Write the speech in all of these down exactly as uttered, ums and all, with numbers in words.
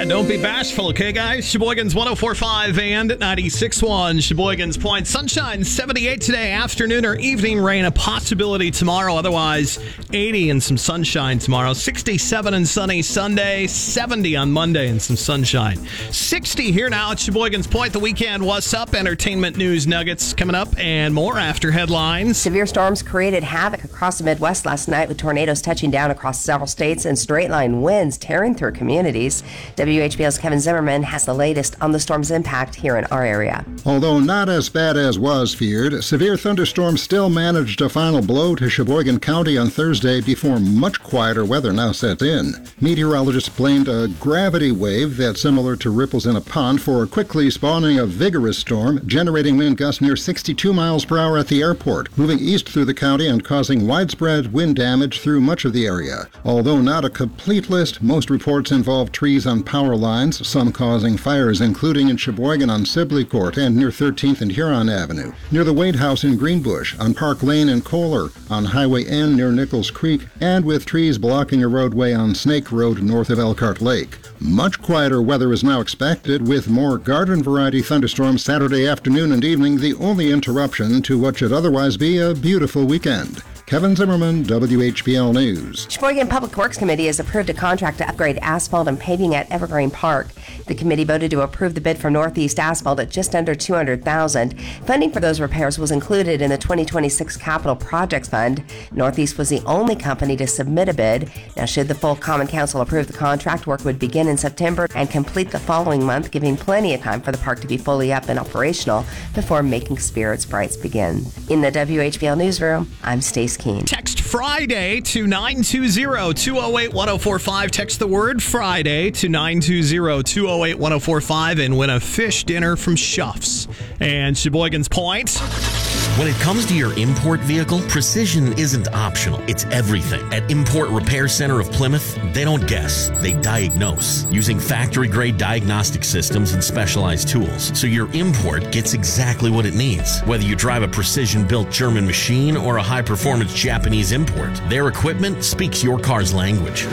Yeah, don't be bashful, okay, guys? Sheboygan's one oh four point five and ninety-six point one. Sheboygan's Point. Sunshine, seventy-eight today. Afternoon or evening rain, a possibility tomorrow. Otherwise, eighty and some sunshine tomorrow. sixty-seven and sunny Sunday. seventy on Monday and some sunshine. sixty here now at Sheboygan's Point. The weekend, what's up? Entertainment news nuggets coming up and more after headlines. Severe storms created havoc across the Midwest last night with tornadoes touching down across several states and straight-line winds tearing through communities. W H B L's Kevin Zimmerman has the latest on the storm's impact here in our area. Although not as bad as was feared, severe thunderstorms still managed a final blow to Sheboygan County on Thursday before much quieter weather now set in. Meteorologists blamed a gravity wave that's similar to ripples in a pond for quickly spawning a vigorous storm, generating wind gusts near sixty-two miles per hour at the airport, moving east through the county and causing widespread wind damage through much of the area. Although not a complete list, most reports involve trees on power lines, some causing fires, including in Sheboygan on Sibley Court and near thirteenth and Huron Avenue, near the Wade House in Greenbush, on Park Lane in Kohler, on Highway N near Nichols Creek, and with trees blocking a roadway on Snake Road north of Elkhart Lake. Much quieter weather is now expected, with more garden variety thunderstorms Saturday afternoon and evening, the only interruption to what should otherwise be a beautiful weekend. Kevin Zimmerman, W H B L News. Sheboygan Public Works Committee has approved a contract to upgrade asphalt and paving at Evergreen Park. The committee voted to approve the bid for Northeast Asphalt at just under two hundred thousand dollars. Funding for those repairs was included in the twenty twenty-six Capital Projects Fund. Northeast was the only company to submit a bid. Now, should the full Common Council approve the contract, work would begin in September and complete the following month, giving plenty of time for the park to be fully up and operational before Making Spirits Bright begin. In the W H B L Newsroom, I'm Stace Keene. Text Friday to nine two zero, two oh eight, one oh four five. Text the word Friday to nine two zero, two oh eight, one oh four five and win a fish dinner from Schuff's. And Sheboygan's Point. When it comes to your import vehicle, precision isn't optional. It's everything. At Import Repair Center of Plymouth, they don't guess. They diagnose using factory-grade diagnostic systems and specialized tools. So your import gets exactly what it needs. Whether you drive a precision-built German machine or a high-performance Japanese import, their equipment speaks your car's language.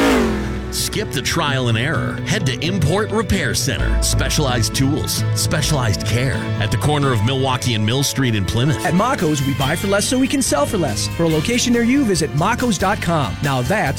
Skip the trial and error. Head to Import Repair Center. Specialized tools, specialized care. At the corner of Milwaukee and Mill Street in Plymouth. At Maco's, we buy for less so we can sell for less. For a location near you, visit macos dot com. Now that's